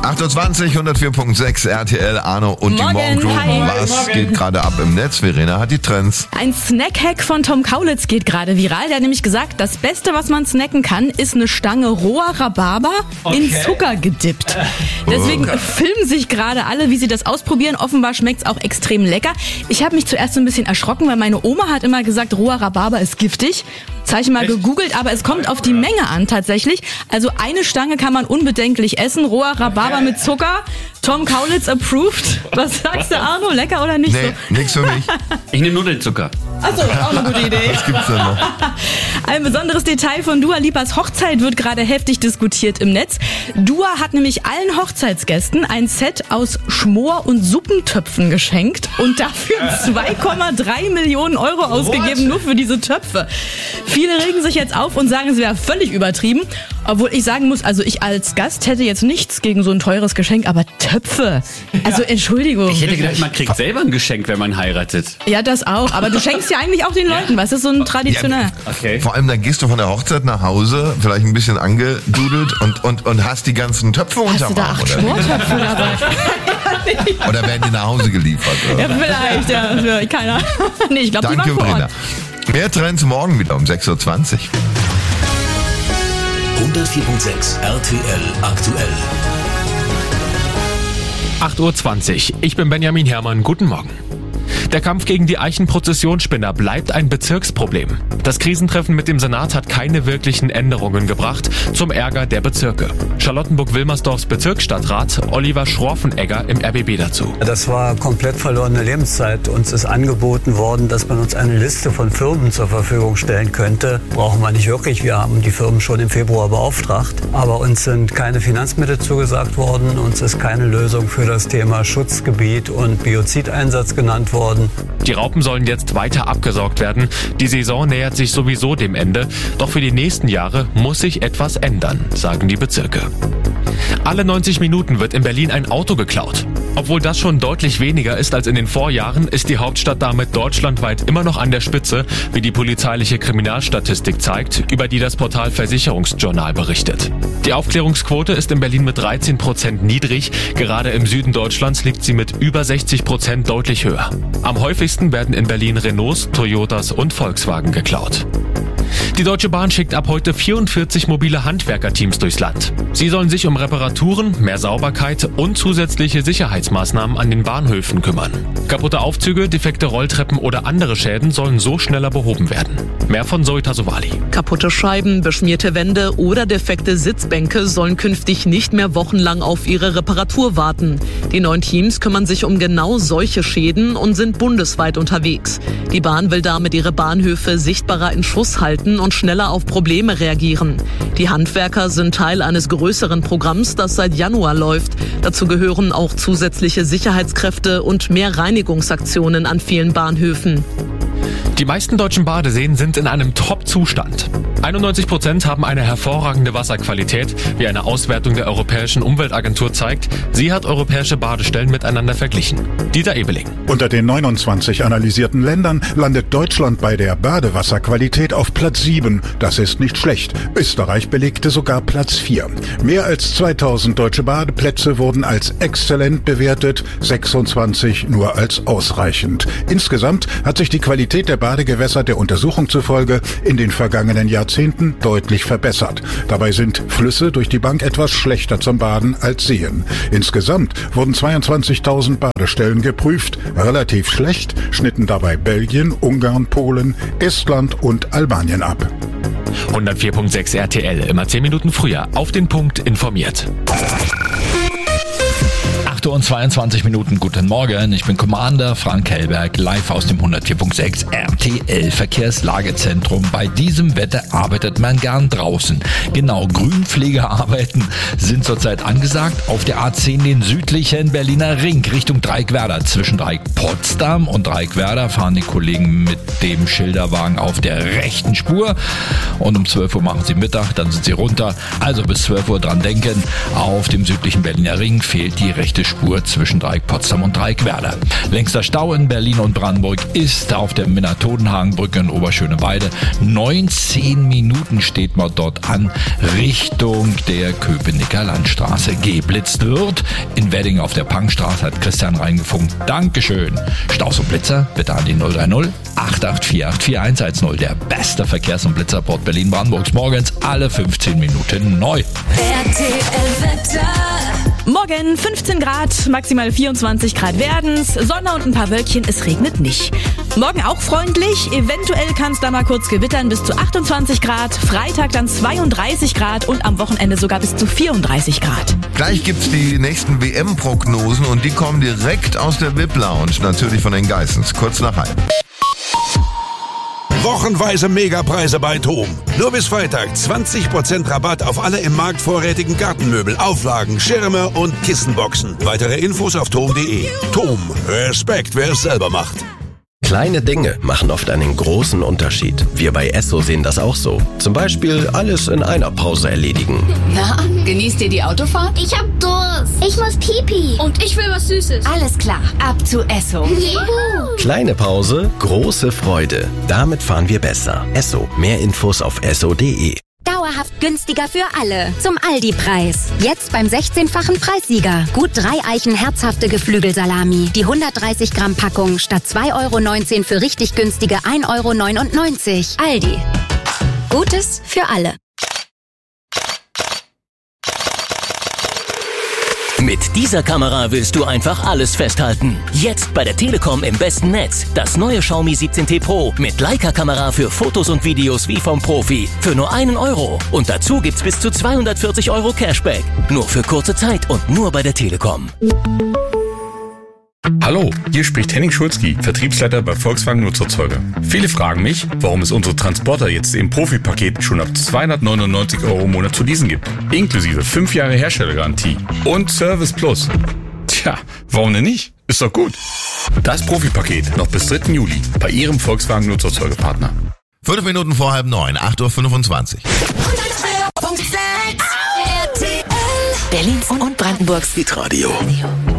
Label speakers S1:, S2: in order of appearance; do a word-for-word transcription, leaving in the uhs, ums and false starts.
S1: acht Uhr zwanzig, hundertvier Komma sechs R T L, Arno und
S2: Morgen,
S1: die Morgenshow.
S2: hi.
S1: Was
S2: Morgen.
S1: geht gerade ab im Netz? Verena hat die Trends.
S2: Ein Snack-Hack von Tom Kaulitz geht gerade viral. Der hat nämlich gesagt, das Beste, was man snacken kann, ist eine Stange roher Rhabarber
S3: Okay.
S2: in Zucker gedippt. Deswegen filmen sich gerade alle, wie sie das ausprobieren. Offenbar schmeckt's auch extrem lecker. Ich habe mich zuerst so ein bisschen erschrocken, weil meine Oma hat immer gesagt, roher Rhabarber ist giftig. Das habe ich mal gegoogelt, aber es kommt auf die Menge an tatsächlich. Also eine Stange kann man unbedenklich essen. Roher Rhabarber mit Zucker. Tom Kaulitz approved. Was sagst du, Arno? Lecker oder nicht
S1: Nee,
S2: so?
S1: nix für mich.
S3: Ich nehme Nudelzucker.
S2: Achso, auch eine gute Idee.
S1: Was gibt's denn noch?
S2: Ein besonderes Detail von Dua Lipas Hochzeit wird gerade heftig diskutiert im Netz. Dua hat nämlich allen Hochzeitsgästen ein Set aus Schmor- und Suppentöpfen geschenkt und dafür zwei Komma drei Millionen Euro ausgegeben, nur für diese Töpfe. Viele regen sich jetzt auf und sagen, es wäre völlig übertrieben. Obwohl ich sagen muss, also ich als Gast hätte jetzt nichts gegen so ein teures Geschenk, aber Töpfe, also Entschuldigung.
S3: Ich hätte gedacht, man kriegt selber ein Geschenk, wenn man heiratet.
S2: Ja, das auch, aber du schenkst ja eigentlich auch den Leuten, was ist so ein traditionell.
S3: Okay.
S1: Vor allem, dann gehst du von der Hochzeit nach Hause, vielleicht ein bisschen angedudelt und, und, und hast die ganzen Töpfe
S2: Hast du
S1: unterm
S2: da
S1: Arm,
S2: acht
S1: oder?
S2: Schmortöpfe dabei?
S1: Oder werden die nach Hause geliefert? Oder?
S2: Ja, vielleicht, ja, keiner Ahnung. Nee, ich glaube, die
S1: Danke,
S2: waren vor
S1: Verena.
S2: Ort.
S1: Mehr Trends morgen wieder um sechs Uhr zwanzig.
S4: hundertvier Komma sechs R T L aktuell.
S5: acht Uhr zwanzig. Ich bin Benjamin Herrmann. Guten Morgen. Der Kampf gegen die Eichenprozessionsspinner bleibt ein Bezirksproblem. Das Krisentreffen mit dem Senat hat keine wirklichen Änderungen gebracht, zum Ärger der Bezirke. Charlottenburg-Wilmersdorfs Bezirksstadtrat Oliver Schroffenegger im R B B dazu.
S6: Das war komplett verlorene Lebenszeit. Uns ist angeboten worden, dass man uns eine Liste von Firmen zur Verfügung stellen könnte. Brauchen wir nicht wirklich. Wir haben die Firmen schon im Februar beauftragt. Aber uns sind keine Finanzmittel zugesagt worden. Uns ist keine Lösung für das Thema Schutzgebiet und Biozideinsatz genannt worden.
S5: Die Raupen sollen jetzt weiter abgesaugt werden. Die Saison nähert sich sowieso dem Ende. Doch für die nächsten Jahre muss sich etwas ändern, sagen die Bezirke. Alle neunzig Minuten wird in Berlin ein Auto geklaut. Obwohl das schon deutlich weniger ist als in den Vorjahren, ist die Hauptstadt damit deutschlandweit immer noch an der Spitze, wie die polizeiliche Kriminalstatistik zeigt, über die das Portal Versicherungsjournal berichtet. Die Aufklärungsquote ist in Berlin mit dreizehn Prozent niedrig, gerade im Süden Deutschlands liegt sie mit über sechzig Prozent deutlich höher. Am häufigsten werden in Berlin Renaults, Toyotas und Volkswagen geklaut. Die Deutsche Bahn schickt ab heute vierundvierzig mobile Handwerkerteams durchs Land. Sie sollen sich um Reparaturen, mehr Sauberkeit und zusätzliche Sicherheitsmaßnahmen an den Bahnhöfen kümmern. Kaputte Aufzüge, defekte Rolltreppen oder andere Schäden sollen so schneller behoben werden. Mehr von Zoe Tasovali.
S7: Kaputte Scheiben, beschmierte Wände oder defekte Sitzbänke sollen künftig nicht mehr wochenlang auf ihre Reparatur warten. Die neuen Teams kümmern sich um genau solche Schäden und sind bundesweit unterwegs. Die Bahn will damit ihre Bahnhöfe sichtbarer in Schuss halten und schneller auf Probleme reagieren. Die Handwerker sind Teil eines größeren Programms, das seit Januar läuft. Dazu gehören auch zusätzliche Sicherheitskräfte und mehr Reinigungsaktionen an vielen Bahnhöfen.
S5: Die meisten deutschen Badeseen sind in einem Top-Zustand. einundneunzig Prozent haben eine hervorragende Wasserqualität, wie eine Auswertung der Europäischen Umweltagentur zeigt. Sie hat europäische Badestellen miteinander verglichen. Dieter Ebeling.
S8: Unter den neunundzwanzig analysierten Ländern landet Deutschland bei der Badewasserqualität auf Platz sieben. Das ist nicht schlecht. Österreich belegte sogar Platz vier. Mehr als zweitausend deutsche Badeplätze wurden als exzellent bewertet, sechsundzwanzig nur als ausreichend. Insgesamt hat sich die Qualität der Badegewässer der Untersuchung zufolge in den vergangenen Jahrzehnten deutlich verbessert. Dabei sind Flüsse durch die Bank etwas schlechter zum Baden als Seen. Insgesamt wurden zweiundzwanzigtausend Badestellen geprüft. Relativ schlecht schnitten dabei Belgien, Ungarn, Polen, Estland und Albanien ab.
S5: hundertvier Komma sechs R T L, immer zehn Minuten früher, auf den Punkt informiert.
S9: acht Uhr und zweiundzwanzig Minuten, guten Morgen. Ich bin Commander Frank Hellberg, live aus dem hundertvier Komma sechs R T L Verkehrslagezentrum. Bei diesem Wetter arbeitet man gern draußen. Genau, Grünpflegearbeiten sind zurzeit angesagt. Auf der A zehn den südlichen Berliner Ring Richtung Dreieckwerder. Zwischen Dreieck-Potsdam und Dreieckwerder fahren die Kollegen mit dem Schilderwagen auf der rechten Spur. Und um zwölf Uhr machen sie Mittag, dann sind sie runter. Also bis zwölf Uhr dran denken. Auf dem südlichen Berliner Ring fehlt die rechte Spur zwischen Dreieck Potsdam und Dreieck Werder. Längster Stau in Berlin und Brandenburg ist auf der Minna-Todenhagen-Brücke in Oberschöneweide. neunzehn Minuten steht man dort an, Richtung der Köpenicker Landstraße. Geblitzt wird. In Wedding auf der Pangstraße hat Christian reingefunkt. Dankeschön. Staus und Blitzer bitte an die null drei null acht acht vier acht vier eins eins null. Der beste Verkehrs- und Blitzerport Berlin-Brandenburgs morgens alle fünfzehn Minuten neu.
S10: R T L-Wetter.
S2: Morgen fünfzehn Grad, maximal vierundzwanzig Grad werden's. Sonne und ein paar Wölkchen, es regnet nicht. Morgen auch freundlich, eventuell kann es da mal kurz gewittern, bis zu achtundzwanzig Grad. Freitag dann zweiunddreißig Grad und am Wochenende sogar bis zu vierunddreißig Grad.
S1: Gleich gibt's die nächsten W M-Prognosen und die kommen direkt aus der V I P-Lounge, natürlich von den Geissens. Kurz nach halb.
S11: Wochenweise Megapreise bei TOM. Nur bis Freitag zwanzig Prozent Rabatt auf alle im Markt vorrätigen Gartenmöbel, Auflagen, Schirme und Kissenboxen. Weitere Infos auf tom punkt de. TOM. Respekt, wer es selber macht.
S12: Kleine Dinge machen oft einen großen Unterschied. Wir bei Esso sehen das auch so. Zum Beispiel alles in einer Pause erledigen.
S10: Na, genießt ihr die Autofahrt?
S13: Ich hab Durst. Ich muss Pipi.
S10: Und ich will was Süßes.
S13: Alles klar, ab zu Esso.
S12: Juhu. Kleine Pause, große Freude. Damit fahren wir besser. Esso. Mehr Infos auf esso punkt de.
S14: Dauerhaft günstiger für alle. Zum Aldi-Preis. Jetzt beim sechzehnfachen Preissieger. Gut drei Eichen herzhafte Geflügelsalami. Die hundertdreißig Gramm Packung statt zwei Euro neunzehn für richtig günstige ein Euro neunundneunzig. Aldi. Gutes für alle.
S4: Mit dieser Kamera willst du einfach alles festhalten. Jetzt bei der Telekom im besten Netz. Das neue Xiaomi siebzehn T Pro mit Leica-Kamera für Fotos und Videos wie vom Profi. Für nur einen Euro. Und dazu gibt's bis zu zweihundertvierzig Euro Cashback. Nur für kurze Zeit und nur bei der Telekom.
S15: Hallo, hier spricht Henning Schulzki, Vertriebsleiter bei Volkswagen Nutzerzeuger. Viele fragen mich, warum es unsere Transporter jetzt im Profi-Paket schon ab zweihundertneunundneunzig Euro im Monat zu leasen gibt. Inklusive fünf Jahre Herstellergarantie und Service Plus. Tja, warum denn nicht? Ist doch gut. Das Profi-Paket noch bis dritten Juli bei Ihrem Volkswagen Nutzerzeugerpartner.
S1: Fünf Minuten vor halb neun, acht Uhr fünfundzwanzig.
S10: Berlins und Brandenburgs Hitradio.